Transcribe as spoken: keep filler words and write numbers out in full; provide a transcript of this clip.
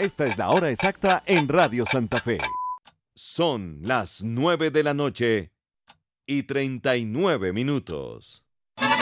Esta es la hora exacta en Radio Santa Fe. Son las nueve de la noche y treinta y nueve minutos.